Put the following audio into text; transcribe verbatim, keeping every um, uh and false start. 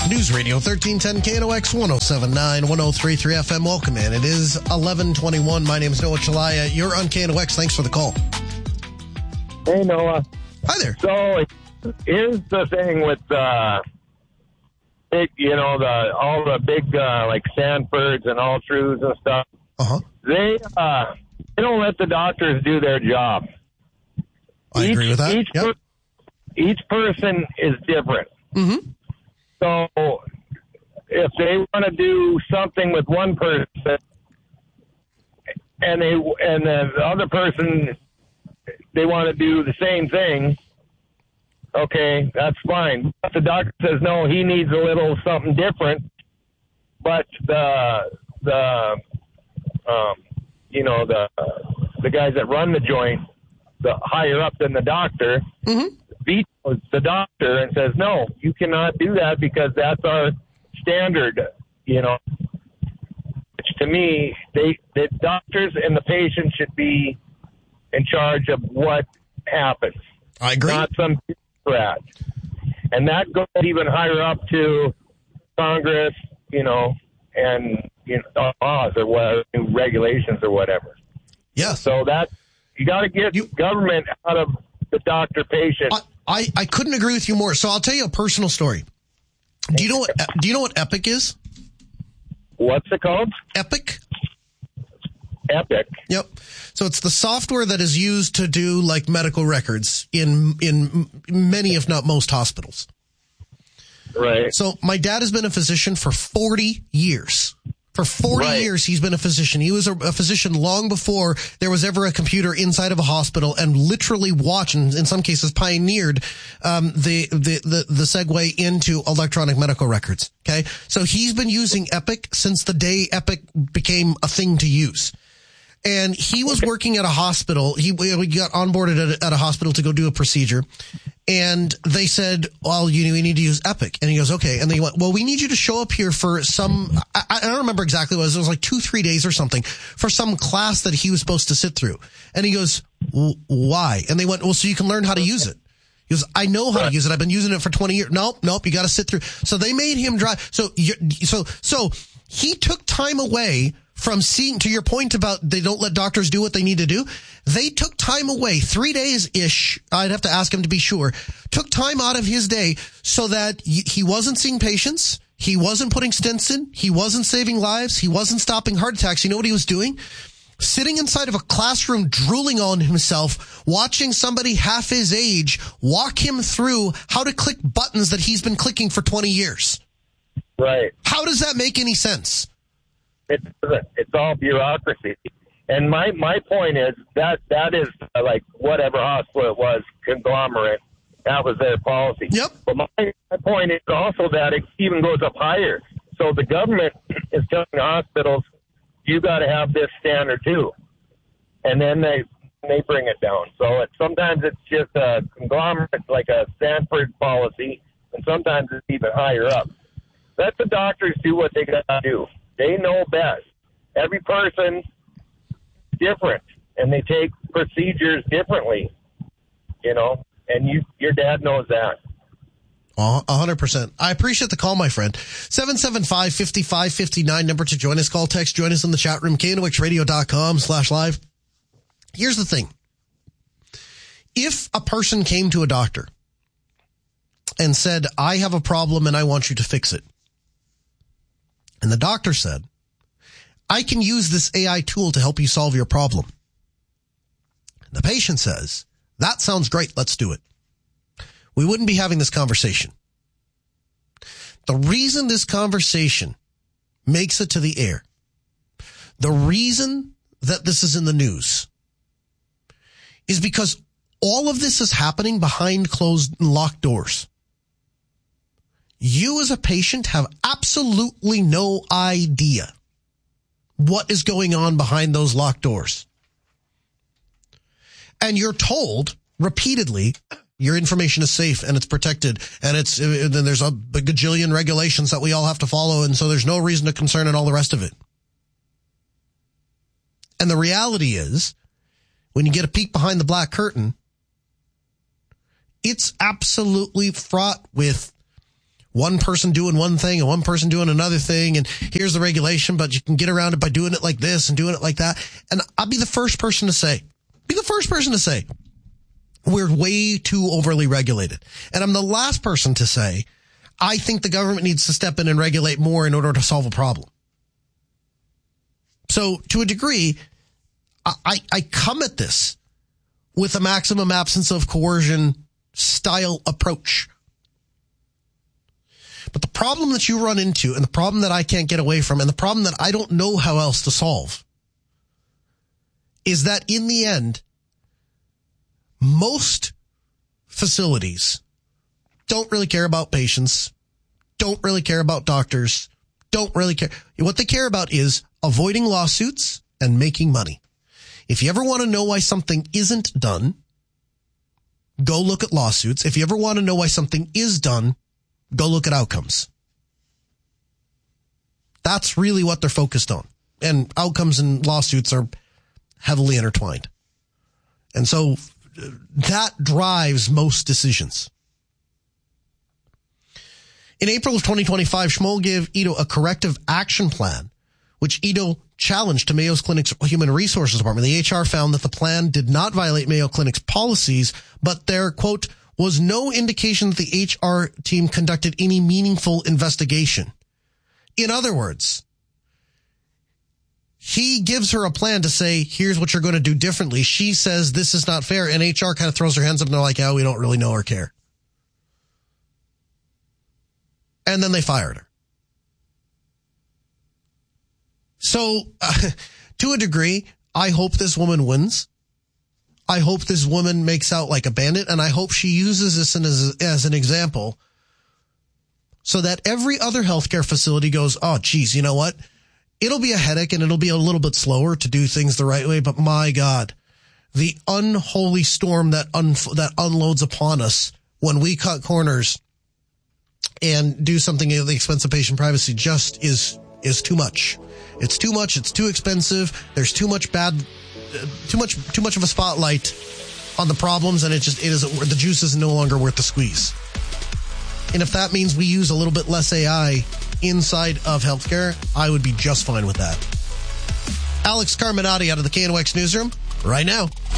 News Radio thirteen ten K N O X one oh seven point nine, one oh three point three F M. Welcome in. It is eleven twenty-one. My name is Noah Chalaya. You're on K N O X. Thanks for the call. Hey, Noah. Hi there. So here's the thing with, uh, big, you know, the all the big, uh, like Sanfords and Altrues and stuff. Uh-huh. They, uh, they don't let the doctors do their job. I each, agree with that. Each, Yep. per, each person is different. Mm-hmm. So if they want to do something with one person and they and the other person, they want to do the same thing, okay, that's fine. But the doctor says, no, he needs a little something different. But the, the um, you know, the the guys that run the joint, the higher up than the doctor, mm-hmm. vetoes the doctor and says, no, you cannot do that because that's our standard, you know. Which to me, they the doctors and the patient should be in charge of what happens. I agree. Not some rat. And that goes even higher up to Congress, you know, and you know, laws or whatever, regulations or whatever. Yes. So that you got to get you, government out of the doctor-patient. I, I, I couldn't agree with you more. So I'll tell you a personal story. Do you know what Do you know what Epic is? What's it called? Epic. Epic. Yep. So it's the software that is used to do like medical records in in many, if not most, hospitals. Right. So my dad has been a physician for forty years. For forty right. years, he's been a physician. He was a, a physician long before there was ever a computer inside of a hospital, and literally watched, and in some cases pioneered, um, the, the, the, the segue into electronic medical records. Okay. So he's been using Epic since the day Epic became a thing to use. And he was working at a hospital. He we got onboarded at a, at a hospital to go do a procedure. And they said, well, you, we need to use Epic. And he goes, okay. And they went, well, we need you to show up here for some, I, I don't remember exactly what it was. It was like two, three days or something for some class that he was supposed to sit through. And he goes, why? And they went, well, so you can learn how to use it. He goes, I know how to use it. I've been using it for twenty years. Nope, nope. You got to sit through. So they made him drive. So, so, so he took time away from seeing, to your point about they don't let doctors do what they need to do. They took time away, three days-ish, I'd have to ask him to be sure, took time out of his day so that he wasn't seeing patients, he wasn't putting stents in, he wasn't saving lives, he wasn't stopping heart attacks. You know what he was doing? Sitting inside of a classroom, drooling on himself, watching somebody half his age walk him through how to click buttons that he's been clicking for twenty years. Right. How does that make any sense? It doesn't. It's all bureaucracy. And my, my point is that that is uh, like whatever hospital it was, conglomerate, that was their policy. Yep. But my, my point is also that it even goes up higher. So the government is telling the hospitals, you got to have this standard too. And then they they bring it down. So it, sometimes it's just a conglomerate, like a Sanford policy, and sometimes it's even higher up. Let the doctors do what they got to do. They know best. Every person is different, and they take procedures differently, you know, and you, your dad knows that. A hundred percent. I appreciate the call, my friend. seven seven five, five five five nine, number to join us. Call, text, join us in the chat room, K N O X radio dot com slash live. Here's the thing. If a person came to a doctor and said, I have a problem and I want you to fix it, and the doctor said, I can use this A I tool to help you solve your problem, the patient says, that sounds great, let's do it, we wouldn't be having this conversation. The reason this conversation makes it to the air, the reason that this is in the news, is because all of this is happening behind closed and locked doors. You as a patient have absolutely no idea what is going on behind those locked doors. And you're told repeatedly, your information is safe and it's protected, and it's, then there's a gajillion regulations that we all have to follow, and so there's no reason to concern and all the rest of it. And the reality is, when you get a peek behind the black curtain, it's absolutely fraught with one person doing one thing and one person doing another thing, and here's the regulation, but you can get around it by doing it like this and doing it like that. And I'll be the first person to say, be the first person to say, we're way too overly regulated. And I'm the last person to say, I think the government needs to step in and regulate more in order to solve a problem. So to a degree, I, I come at this with a maximum absence of coercion style approach. But the problem that you run into, and the problem that I can't get away from, and the problem that I don't know how else to solve, is that in the end, most facilities don't really care about patients, don't really care about doctors, don't really care. What they care about is avoiding lawsuits and making money. If you ever want to know why something isn't done, go look at lawsuits. If you ever want to know why something is done, go look at outcomes. That's really what they're focused on. And outcomes and lawsuits are heavily intertwined. And so that drives most decisions. In April of twenty twenty-five, Schmoll gave Ito a corrective action plan, which Ito challenged to Mayo Clinic's Human Resources Department. The H R found that the plan did not violate Mayo Clinic's policies, but there, quote, was no indication that the H R team conducted any meaningful investigation. In other words, he gives her a plan to say, here's what you're going to do differently. She says this is not fair, and H R kind of throws her hands up and they're like, oh, we don't really know or care. And then they fired her. So, uh, to a degree, I hope this woman wins. I hope this woman makes out like a bandit, and I hope she uses this as, as an example so that every other healthcare facility goes, oh, geez, you know what? It'll be a headache and it'll be a little bit slower to do things the right way, but my God, the unholy storm that un- that unloads upon us when we cut corners and do something at the expense of patient privacy just is is too much. It's too much. It's too expensive. There's too much bad, uh, too much too much of a spotlight on the problems, and it just it is the juice is no longer worth the squeeze. And if that means we use a little bit less A I inside of healthcare, I would be just fine with that. Alex Carminati out of the K N O X newsroom right now.